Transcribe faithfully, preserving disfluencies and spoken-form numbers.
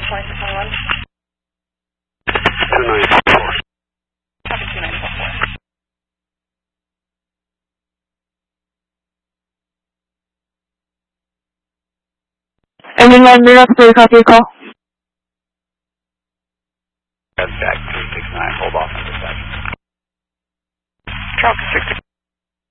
twenty-six twenty-one. two nine four four. Copy two nine four four. Engine nine, Mirror, please copy your call. That's back three six nine, hold off on the second. Truck six six.